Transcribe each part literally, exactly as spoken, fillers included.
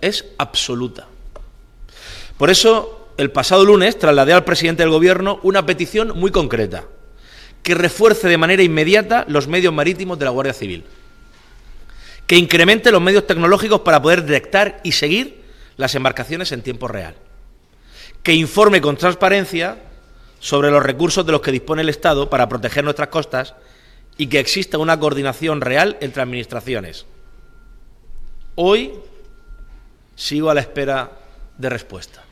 es absoluta. Por eso, el pasado lunes trasladé al presidente del Gobierno una petición muy concreta, que refuerce de manera inmediata los medios marítimos de la Guardia Civil, que incremente los medios tecnológicos para poder detectar y seguir las embarcaciones en tiempo real, que informe con transparencia sobre los recursos de los que dispone el Estado para proteger nuestras costas y que exista una coordinación real entre administraciones. Hoy sigo a la espera de respuesta.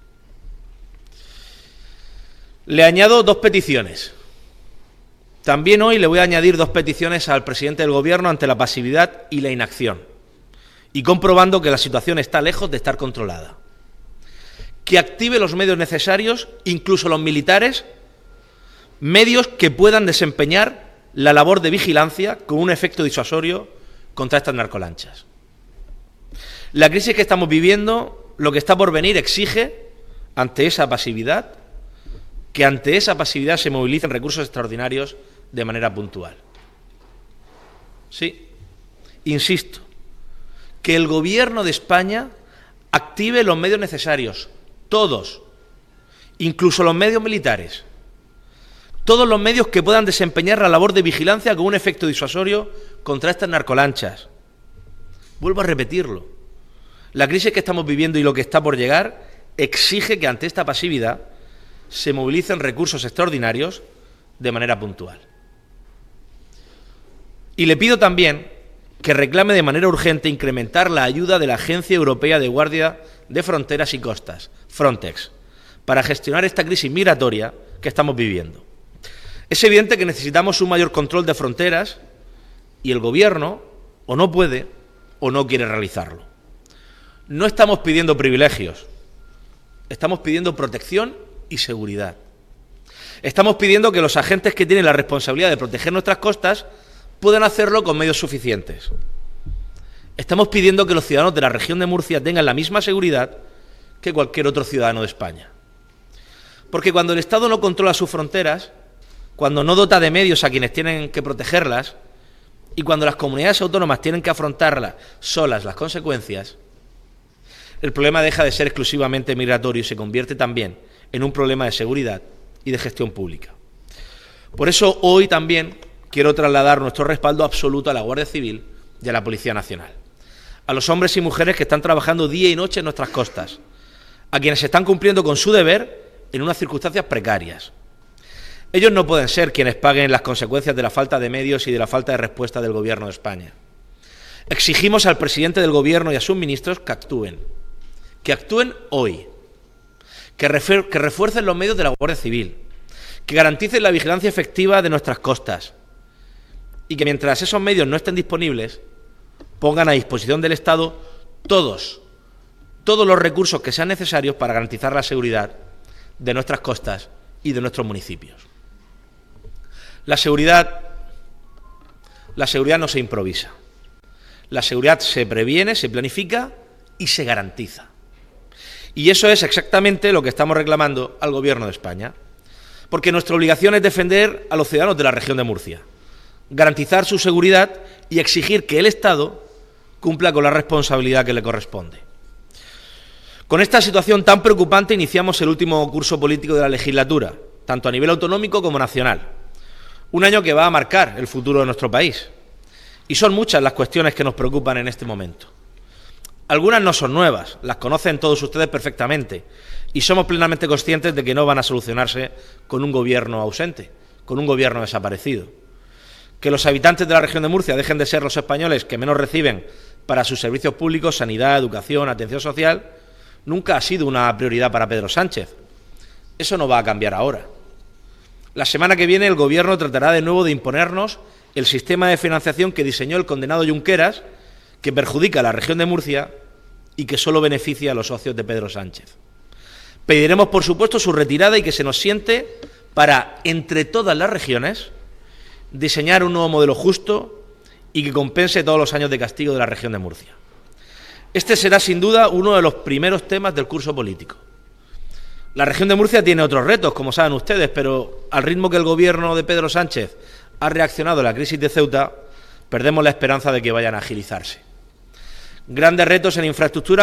Le añado dos peticiones. También hoy le voy a añadir dos peticiones al presidente del Gobierno ante la pasividad y la inacción, y comprobando que la situación está lejos de estar controlada. Que active los medios necesarios, incluso los militares, medios que puedan desempeñar la labor de vigilancia con un efecto disuasorio contra estas narcolanchas. La crisis que estamos viviendo, lo que está por venir, exige, ante esa pasividad, que ante esa pasividad se movilicen recursos extraordinarios de manera puntual. Sí, insisto, que el Gobierno de España active los medios necesarios, todos, incluso los medios militares, todos los medios que puedan desempeñar la labor de vigilancia con un efecto disuasorio contra estas narcolanchas. Vuelvo a repetirlo. La crisis que estamos viviendo y lo que está por llegar exige que ante esta pasividad se movilicen recursos extraordinarios de manera puntual. Y le pido también que reclame de manera urgente incrementar la ayuda de la Agencia Europea de Guardia de Fronteras y Costas, Frontex, para gestionar esta crisis migratoria que estamos viviendo. Es evidente que necesitamos un mayor control de fronteras y el Gobierno o no puede o no quiere realizarlo. No estamos pidiendo privilegios, estamos pidiendo protección y seguridad. Estamos pidiendo que los agentes que tienen la responsabilidad de proteger nuestras costas puedan hacerlo con medios suficientes. Estamos pidiendo que los ciudadanos de la región de Murcia tengan la misma seguridad que cualquier otro ciudadano de España. Porque cuando el Estado no controla sus fronteras, cuando no dota de medios a quienes tienen que protegerlas y cuando las comunidades autónomas tienen que afrontarlas solas las consecuencias, el problema deja de ser exclusivamente migratorio y se convierte también en un problema de seguridad y de gestión pública. Por eso hoy también quiero trasladar nuestro respaldo absoluto a la Guardia Civil y a la Policía Nacional, a los hombres y mujeres que están trabajando día y noche en nuestras costas, a quienes están cumpliendo con su deber en unas circunstancias precarias. Ellos no pueden ser quienes paguen las consecuencias de la falta de medios y de la falta de respuesta del Gobierno de España. Exigimos al presidente del Gobierno y a sus ministros que actúen, que actúen hoy, que, refuer- que refuercen los medios de la Guardia Civil, que garanticen la vigilancia efectiva de nuestras costas y que mientras esos medios no estén disponibles, pongan a disposición del Estado todos, todos los recursos que sean necesarios para garantizar la seguridad de nuestras costas y de nuestros municipios. La seguridad, la seguridad no se improvisa. La seguridad se previene, se planifica y se garantiza. Y eso es exactamente lo que estamos reclamando al Gobierno de España. Porque nuestra obligación es defender a los ciudadanos de la región de Murcia, garantizar su seguridad y exigir que el Estado cumpla con la responsabilidad que le corresponde. Con esta situación tan preocupante iniciamos el último curso político de la legislatura, tanto a nivel autonómico como nacional. Un año que va a marcar el futuro de nuestro país. Y son muchas las cuestiones que nos preocupan en este momento. Algunas no son nuevas, las conocen todos ustedes perfectamente y somos plenamente conscientes de que no van a solucionarse con un gobierno ausente, con un gobierno desaparecido. Que los habitantes de la región de Murcia dejen de ser los españoles que menos reciben para sus servicios públicos, sanidad, educación, atención social, nunca ha sido una prioridad para Pedro Sánchez. Eso no va a cambiar ahora. La semana que viene el Gobierno tratará de nuevo de imponernos el sistema de financiación que diseñó el condenado Junqueras, que perjudica a la región de Murcia y que solo beneficia a los socios de Pedro Sánchez. Pediremos, por supuesto, su retirada y que se nos siente para, entre todas las regiones, diseñar un nuevo modelo justo y que compense todos los años de castigo de la región de Murcia. Este será, sin duda, uno de los primeros temas del curso político. La región de Murcia tiene otros retos, como saben ustedes, pero al ritmo que el gobierno de Pedro Sánchez ha reaccionado a la crisis de Ceuta, perdemos la esperanza de que vayan a agilizarse. Grandes retos en infraestructura